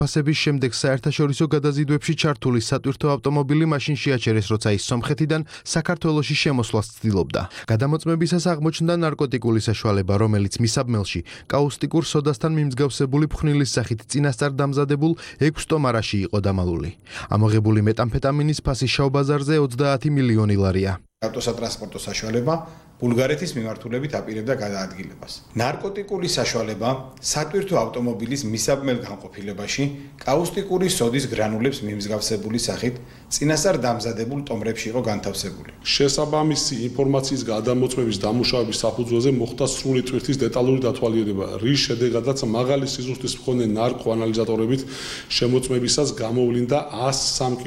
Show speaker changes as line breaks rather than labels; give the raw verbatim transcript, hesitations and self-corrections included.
ფასების შემდეგ საერთაშორისო გადაზიდვებში ჩართული სატვირთო ავტომობილი მაშინ შეაჩერეს, როცა ის სომხეთიდან საქართველოში შემოსვლას ცდილობდა. გადამოწმებისას აღმოჩნდა ნარკოტიკული საშუალება, რომელიც მისაბმელში კაუსტიკურ სოდასთან მიმსგავსებული ფხვნილის სახით წინასწარ დამზადებულ ექვს ტომარაში იყო დამალული. ამოღებული მეტამფეტამინის ფასი შავ ბაზარზე ოცდაათი მილიონი ლარია.
ავტოსატრანსპორტო საშუალება ბულგარეთის მიმართულებით აპირებდა გადაადგილებას. ნარკოტიკული საშუალება სატვირთო ავტომობილის მისაბმელ განყოფილებაში კაუსტიკური სოდის გრანულებს მიმსგავსებული სახით წინასწარ დამზადებულ ტომრებში იყო განთავსებული.
შესაბამისი ინფორმაციის გადამოწმების დამუშავების საფუძველზე მოხდა სრული ტვირთის დეტალური დათვალიერება, რის შედეგადაც მაღალი სიზუსტის მქონე ნარკო ანალიზატორებით შემოწმებისას გამოვლინდა ას სამი